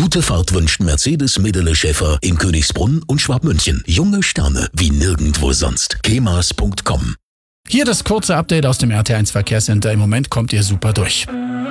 Gute Fahrt wünscht Mercedes Medele Schäfer in Königsbrunn und Schwabmünchen. Junge Sterne wie nirgendwo sonst. kemas.com. Hier das kurze Update aus dem RT1 Verkehrscenter. Im Moment kommt ihr super durch.